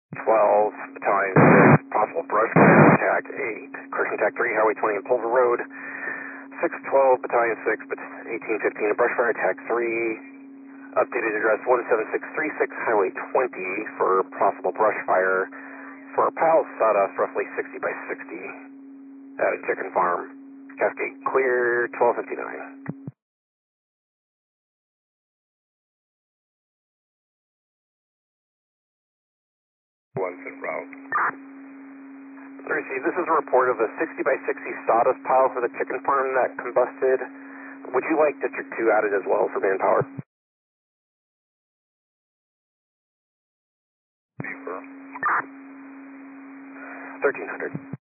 12, Battalion 6, possible brush fire, Tag 8, correction, Tag 3, Highway 20 and Pulver Road. 612, Battalion 6, 1815, a brush fire, Tag 3, updated address 17636, Highway 20 for possible brush fire for PAL sawdust, roughly 60 by 60 at a chicken farm. Cascade clear, 1259. One's en route. Receive. This is a report of a 60 by 60 sawdust pile for the chicken farm that combusted. Would you like District 2 added as well for manpower? Deeper. 1300.